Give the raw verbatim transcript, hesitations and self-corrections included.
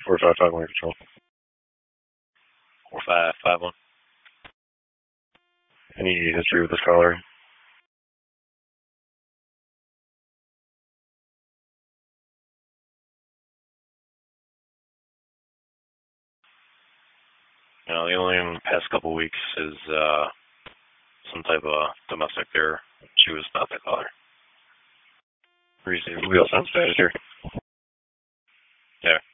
four five five one control. four five five one. Any history with this caller? You know, the only in the past couple weeks is uh, some type of domestic there. She was not the caller. Receive wheel sense manager. Yeah.